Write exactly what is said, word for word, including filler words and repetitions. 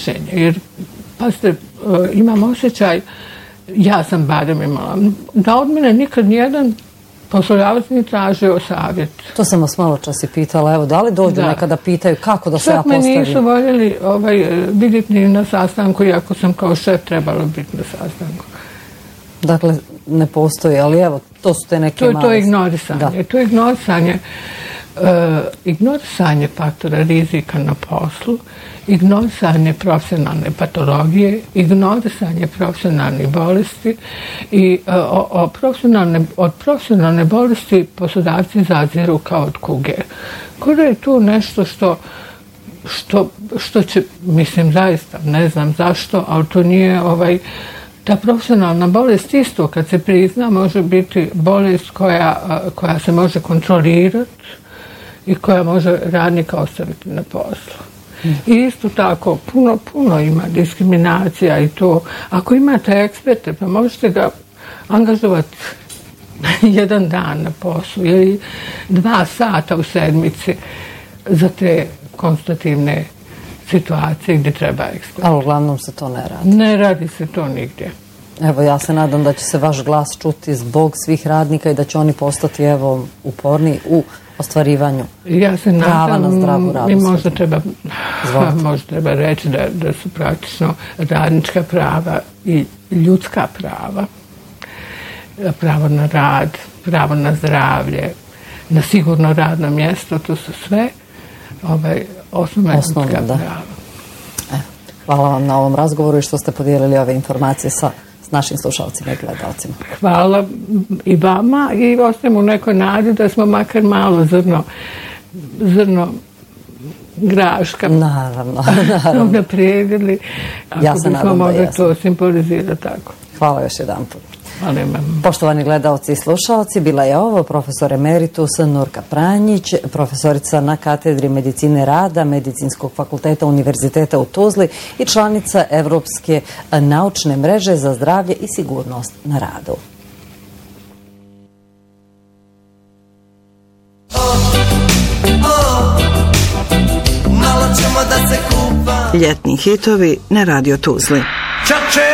mišljenje. Jer, pazite, imam osjećaj, ja sam barem imala, da od mene nikad nijedan poslodavac mi tražio savjet. To sam vas malo čas i pitala, evo, da li dođu nekada pitaju kako da se ja postavim? Čak me nisu voljeli ovaj, vidjeti ni na sastanku, iako sam kao šef trebala biti na sastanku. Dakle, ne postoji, ali evo, to su te neke to, male... To je ignorisanje. Da. To je ignorisanje, uh, ignorisanje faktora rizika na poslu, ignorisanje profesionalne patologije, ignorisanje profesionalnih bolesti i uh, o, o profesionalne, od profesionalne bolesti poslodavci zaziru kao od kuge. Kuda je tu nešto što što, što će, mislim zaista, ne znam zašto, ali to nije ovaj, ta profesionalna bolest isto kad se prizna može biti bolest koja, koja se može kontrolirati i koja može radnika ostaviti na poslu. I isto tako, puno, puno ima diskriminacija i to. Ako imate eksperte, pa možete ga angažovati jedan dan na poslu ili dva sata u sedmici za te konstativne situacije gdje treba ekspert. Ali uglavnom se to ne radi. Ne radi se to nigdje. Evo, ja se nadam da će se vaš glas čuti zbog svih radnika i da će oni postati, evo, uporni u ostvarivanju ja se prava na zdravu radu. I možda treba, možda treba reći da, da su praktično radnička prava i ljudska prava, pravo na rad, pravo na zdravlje, na sigurno radno mjesto, to su sve ovaj, osnovna ljudska prava. E, hvala vam na ovom razgovoru i što ste podijelili ove informacije sa našim slušalcima i gledalcima. Hvala i vama i ostajem u nekoj nadi da smo makar malo zrno, zrno graška naravno, naravno. naprijedili. Ako ja se nadam da jesam. To simbolizirati tako. Hvala još jedan put. Hvala vam. Poštovani gledalci i slušalci, bila je ovo profesor emeritus Nurka Pranjić, profesorica na katedri medicine rada Medicinskog fakulteta Univerziteta u Tuzli i članica Evropske naučne mreže za zdravlje i sigurnost na radu. Ljetni hitovi na Radio Tuzli.